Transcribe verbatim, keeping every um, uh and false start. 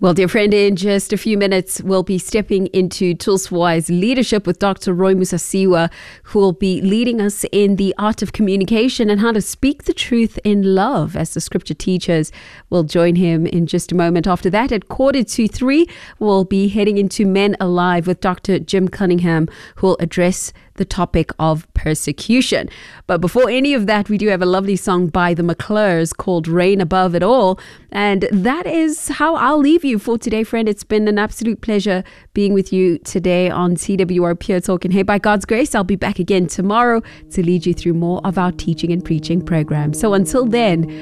Well, dear friend, in just a few minutes, we'll be stepping into Tulswise leadership with Doctor Roy Musasiwa, who will be leading us in the art of communication and how to speak the truth in love, as the scripture teaches. We'll join him in just a moment. After that, at quarter to three, we'll be heading into Men Alive with Doctor Jim Cunningham, who will address the topic of persecution. But before any of that, we do have a lovely song by the McClures called Rain Above It All. And that is how I'll leave you for today, friend. It's been an absolute pleasure being with you today on C W R Pure Talk. And hey, by God's grace, I'll be back again tomorrow to lead you through more of our teaching and preaching program. So until then,